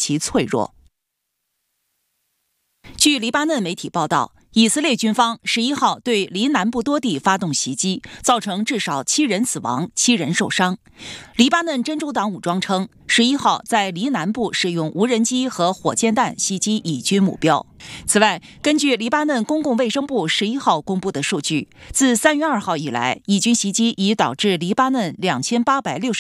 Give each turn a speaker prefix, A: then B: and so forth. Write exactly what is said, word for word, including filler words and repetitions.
A: 其脆弱。据黎巴嫩媒体报道，以色列军方十一号对黎南部多地发动袭击，造成至少七人死亡、七人受伤。黎巴嫩真主党武装称，十一号在黎南部使用无人机和火箭弹袭击以军目标。此外，根据黎巴嫩公共卫生部十一号公布的数据，自三月二号以来，以军袭击已导致黎巴嫩两千八百六十